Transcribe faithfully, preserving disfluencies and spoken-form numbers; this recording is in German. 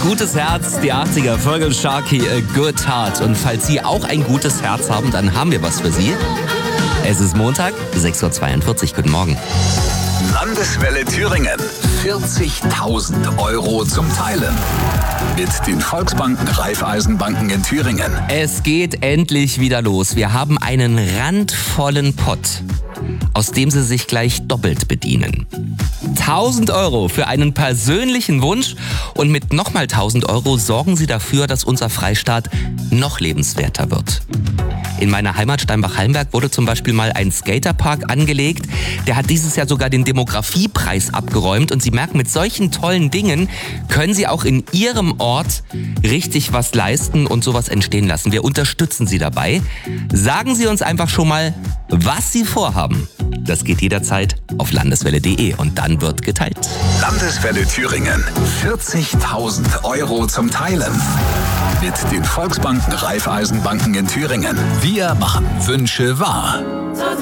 gutes Herz, die achtziger, Fergal Sharkey, A Good Heart. Und falls Sie auch ein gutes Herz haben, dann haben wir was für Sie. Es ist Montag, sechs Uhr zweiundvierzig. Guten Morgen. Landeswelle Thüringen. vierzigtausend Euro zum Teilen. Mit den Volksbanken Raiffeisenbanken in Thüringen. Es geht endlich wieder los. Wir haben einen randvollen Pott, aus dem Sie sich gleich doppelt bedienen. tausend Euro für einen persönlichen Wunsch und mit nochmal tausend Euro sorgen Sie dafür, dass unser Freistaat noch lebenswerter wird. In meiner Heimat Steinbach-Hallenberg wurde zum Beispiel mal ein Skaterpark angelegt. Der hat dieses Jahr sogar den Demografiepreis abgeräumt. Und Sie merken, mit solchen tollen Dingen können Sie auch in Ihrem Ort richtig was leisten und sowas entstehen lassen. Wir unterstützen Sie dabei. Sagen Sie uns einfach schon mal, was Sie vorhaben. Das geht jederzeit auf landeswelle punkt de und dann wird geteilt. Landeswelle Thüringen. vierzigtausend Euro zum Teilen. Mit den Volksbanken Raiffeisenbanken in Thüringen. Wir machen Wünsche wahr.